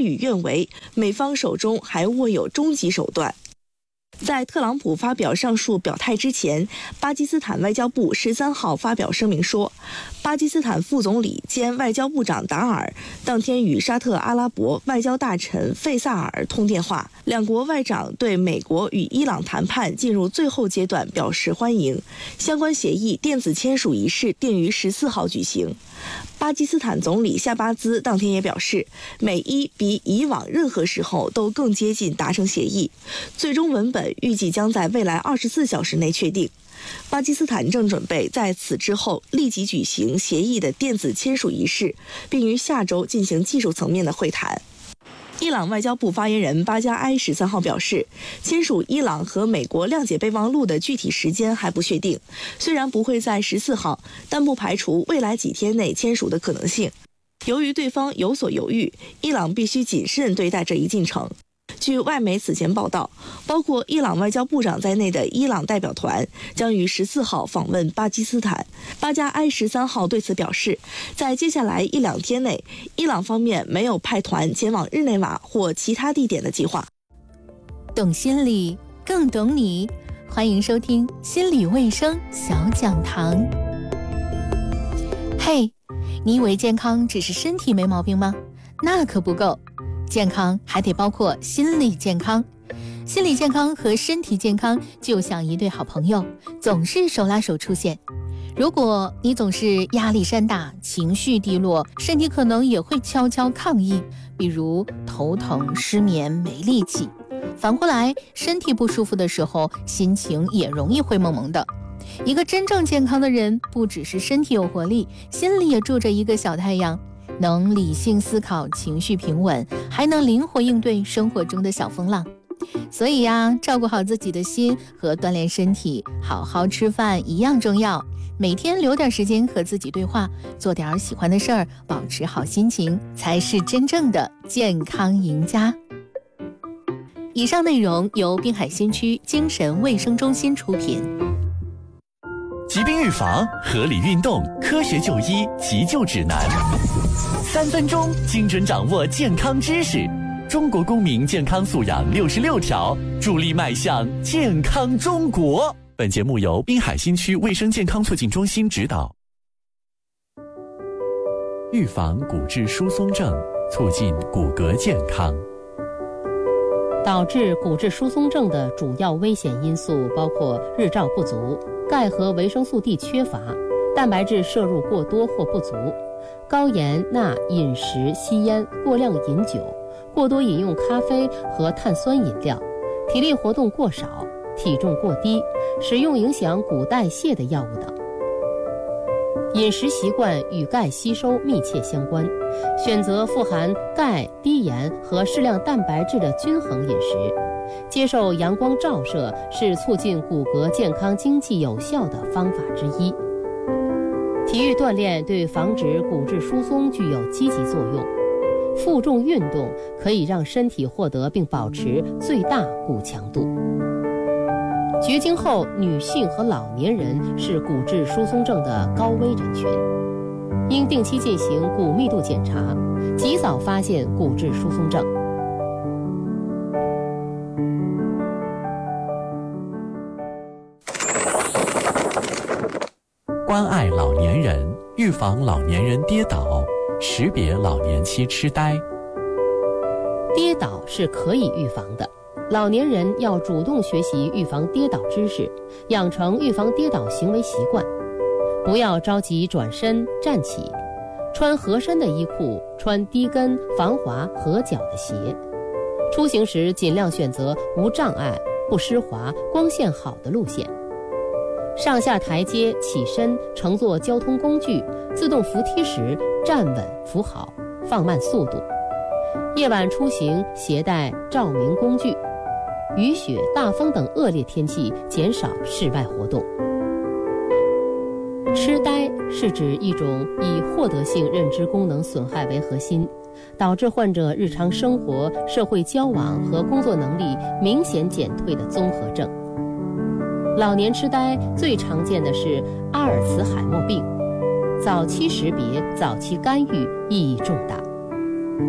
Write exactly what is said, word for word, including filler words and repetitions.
与愿违，美方手中还握有终极手段。在特朗普发表上述表态之前，巴基斯坦外交部十三号发表声明说，巴基斯坦副总理兼外交部长达尔当天与沙特阿拉伯外交大臣费萨尔通电话，两国外长对美国与伊朗谈判进入最后阶段表示欢迎，相关协议电子签署仪式定于十四号举行。巴基斯坦总理夏巴兹当天也表示，美伊比以往任何时候都更接近达成协议，最终文本预计将在未来二十四小时内确定。巴基斯坦正准备在此之后立即举行协议的电子签署仪式，并于下周进行技术层面的会谈。伊朗外交部发言人巴加埃十三号表示，签署伊朗和美国谅解备忘录的具体时间还不确定，虽然不会在十四号，但不排除未来几天内签署的可能性。由于对方有所犹豫，伊朗必须谨慎对待这一进程。据外媒此前报道，包括伊朗外交部长在内的伊朗代表团将于十四号访问巴基斯坦。巴加埃十三号对此表示，在接下来一两天内，伊朗方面没有派团前往日内瓦或其他地点的计划。 懂心理，更懂你，欢迎收听心理卫生小讲堂。嘿，你以为健康只是身体没毛病吗？那可不够。健康还得包括心理健康，心理健康和身体健康就像一对好朋友，总是手拉手出现。如果你总是压力山大，情绪低落，身体可能也会悄悄抗议，比如头疼、失眠、没力气。反过来，身体不舒服的时候，心情也容易灰蒙蒙的。一个真正健康的人，不只是身体有活力，心里也住着一个小太阳，能理性思考，情绪平稳，还能灵活应对生活中的小风浪。所以呀，照顾好自己的心和锻炼身体，好好吃饭一样重要。每天留点时间和自己对话，做点喜欢的事儿，保持好心情，才是真正的健康赢家。以上内容由滨海新区精神卫生中心出品。 疾病预防、合理运动、科学就医急救指南，三分钟精准掌握健康知识。中国公民健康素养六十六条，助力迈向健康中国。本节目由滨海新区卫生健康促进中心指导。预防骨质疏松症，促进骨骼健康。 导致骨质疏松症的主要危险因素包括日照不足、钙和维生素 D 缺乏、蛋白质摄入过多或不足、高盐钠饮食、吸烟、过量饮酒、过多饮用咖啡和碳酸饮料、体力活动过少、体重过低、使用影响骨代谢的药物等。饮食习惯与钙吸收密切相关，选择富含钙、低盐和适量蛋白质的均衡饮食。接受阳光照射是促进骨骼健康经济有效的方法之一。体育锻炼对防止骨质疏松具有积极作用。负重运动可以让身体获得并保持最大骨强度。绝经后，女性和老年人是骨质疏松症的高危人群，应定期进行骨密度检查，及早发现骨质疏松症。 关爱老年人，预防老年人跌倒，识别老年期痴呆。 跌倒是可以预防的。老年人要主动学习预防跌倒知识，养成预防跌倒行为习惯，不要着急转身站起，穿合身的衣裤，穿低跟、防滑、合脚的鞋。出行时尽量选择无障碍、不湿滑、光线好的路线。上下台阶、起身、乘坐交通工具、自动扶梯时站稳扶好，放慢速度。夜晚出行携带照明工具。雨雪、大风等恶劣天气减少室外活动。痴呆是指一种以获得性认知功能损害为核心，导致患者日常生活、社会交往和工作能力明显减退的综合症。老年痴呆最常见的是阿尔茨海默病，早期识别、早期干预意义重大。